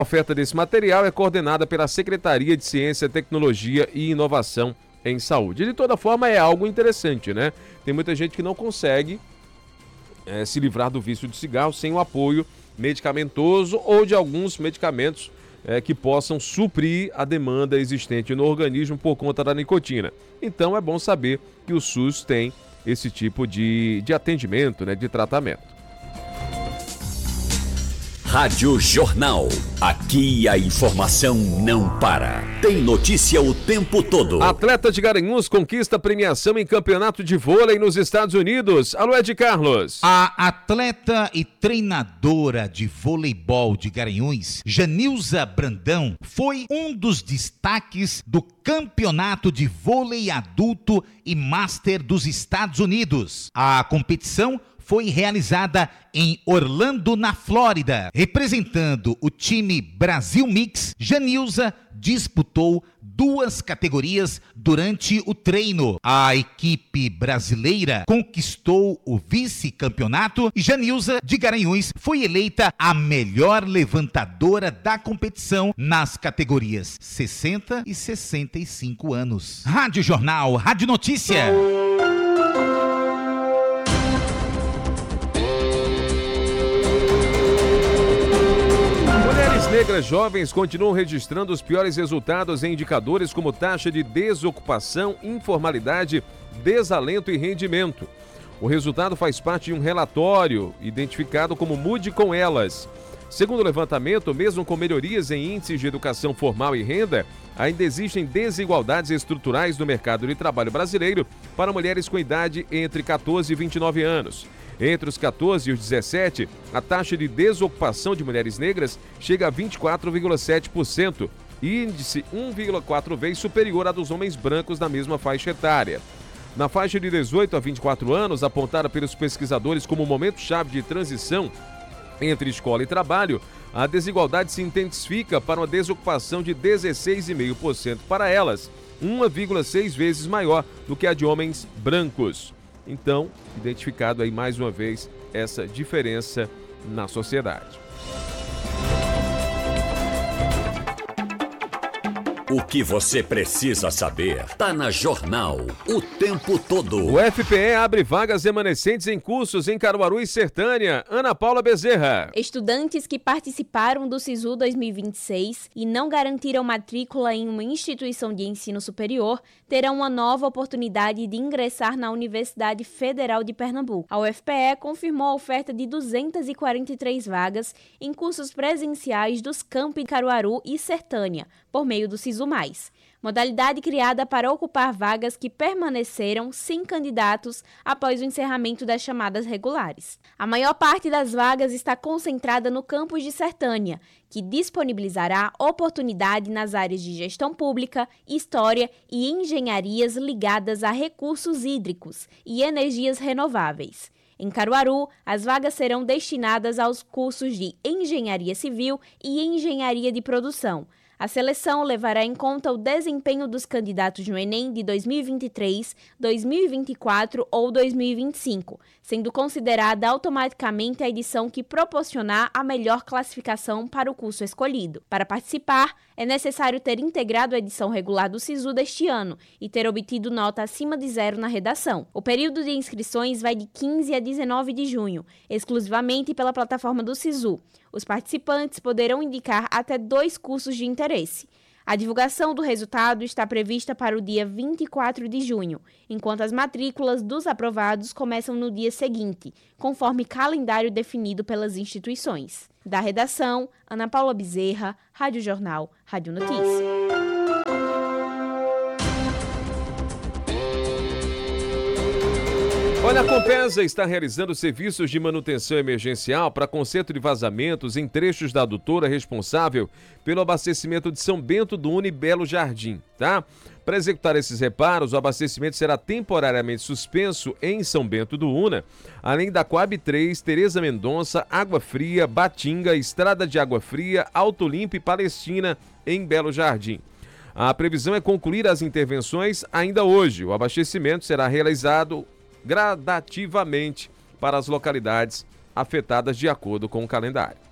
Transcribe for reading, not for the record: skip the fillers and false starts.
A oferta desse material é coordenada pela Secretaria de Ciência, Tecnologia e Inovação em Saúde. De toda forma, é algo interessante, né? Tem muita gente que não consegue se livrar do vício de cigarro sem o apoio medicamentoso ou de alguns medicamentos que possam suprir a demanda existente no organismo por conta da nicotina. Então, é bom saber que o SUS tem esse tipo de atendimento, né, de tratamento. Rádio Jornal. Aqui a informação não para. Tem notícia o tempo todo. Atleta de Garanhuns conquista premiação em campeonato de vôlei nos Estados Unidos. Alô, Ed Carlos. A atleta e treinadora de voleibol de Garanhuns, Janilza Brandão, foi um dos destaques do campeonato de vôlei adulto e master dos Estados Unidos. A competição foi realizada em Orlando, na Flórida. Representando o time Brasil Mix, Janilza disputou 2 categorias durante o treino. A equipe brasileira conquistou o vice-campeonato e Janilza de Garanhuns foi eleita a melhor levantadora da competição nas categorias 60 e 65 anos. Rádio Jornal, Rádio Notícia. Negras jovens continuam registrando os piores resultados em indicadores como taxa de desocupação, informalidade, desalento e rendimento. O resultado faz parte de um relatório identificado como Mude com Elas. Segundo o levantamento, mesmo com melhorias em índices de educação formal e renda, ainda existem desigualdades estruturais no mercado de trabalho brasileiro para mulheres com idade entre 14 e 29 anos. Entre os 14 e os 17, a taxa de desocupação de mulheres negras chega a 24,7%, índice 1,4 vezes superior à dos homens brancos na mesma faixa etária. Na faixa de 18 a 24 anos, apontada pelos pesquisadores como momento-chave de transição entre escola e trabalho, a desigualdade se intensifica para uma desocupação de 16,5% para elas, 1,6 vezes maior do que a de homens brancos. Então, identificado aí mais uma vez essa diferença na sociedade. O que você precisa saber tá na Jornal o tempo todo. O FPE abre vagas remanescentes em cursos em Caruaru e Sertânia. Ana Paula Bezerra. Estudantes que participaram do SISU 2026 e não garantiram matrícula em uma instituição de ensino superior terão uma nova oportunidade de ingressar na Universidade Federal de Pernambuco. A UFPE confirmou a oferta de 243 vagas em cursos presenciais dos campi Caruaru e Sertânia, por meio do SISU+, modalidade criada para ocupar vagas que permaneceram sem candidatos após o encerramento das chamadas regulares. A maior parte das vagas está concentrada no campus de Sertânia, que disponibilizará oportunidade nas áreas de gestão pública, história e engenharias ligadas a recursos hídricos e energias renováveis. Em Caruaru, as vagas serão destinadas aos cursos de Engenharia Civil e Engenharia de Produção. A seleção levará em conta o desempenho dos candidatos no Enem de 2023, 2024 ou 2025, sendo considerada automaticamente a edição que proporcionar a melhor classificação para o curso escolhido. Para participar, é necessário ter integrado a edição regular do SISU deste ano e ter obtido nota acima de 0 na redação. O período de inscrições vai de 15 a 19 de junho, exclusivamente pela plataforma do SISU. Os participantes poderão indicar até 2 cursos de interesse. A divulgação do resultado está prevista para o dia 24 de junho, enquanto as matrículas dos aprovados começam no dia seguinte, conforme calendário definido pelas instituições. Da redação, Ana Paula Bezerra, Rádio Jornal, Rádio Notícia. Olha, a Compesa está realizando serviços de manutenção emergencial para conserto de vazamentos em trechos da adutora responsável pelo abastecimento de São Bento do Una e Belo Jardim, tá? Para executar esses reparos, o abastecimento será temporariamente suspenso em São Bento do Una, além da Coab 3, Tereza Mendonça, Água Fria, Batinga, Estrada de Água Fria, Alto Limpo e Palestina em Belo Jardim. A previsão é concluir as intervenções ainda hoje. O abastecimento será realizado gradativamente para as localidades afetadas de acordo com o calendário.